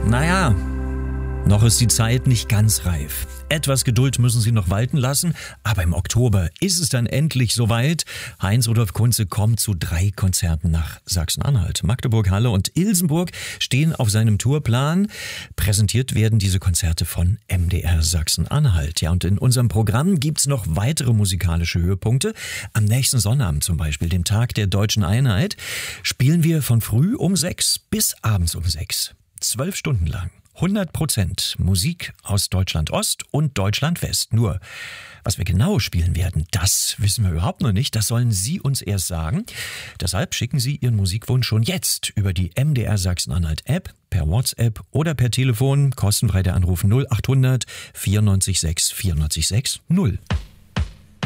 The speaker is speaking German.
Naja, noch ist die Zeit nicht ganz reif. Etwas Geduld müssen Sie noch walten lassen, aber im Oktober ist es dann endlich soweit. Heinz-Rudolf Kunze kommt zu 3 Konzerten nach Sachsen-Anhalt. Magdeburg, Halle und Ilsenburg stehen auf seinem Tourplan. Präsentiert werden diese Konzerte von MDR Sachsen-Anhalt. Ja, und in unserem Programm gibt's noch weitere musikalische Höhepunkte. Am nächsten Sonnabend zum Beispiel, dem Tag der Deutschen Einheit, spielen wir von früh um 6 bis abends um 6. 12 Stunden lang. 100% Musik aus Deutschland Ost und Deutschland West. Nur, was wir genau spielen werden, das wissen wir überhaupt noch nicht. Das sollen Sie uns erst sagen. Deshalb schicken Sie Ihren Musikwunsch schon jetzt über die MDR Sachsen-Anhalt App, per WhatsApp oder per Telefon. Kostenfrei der Anruf 0800 94 6 94 6 0.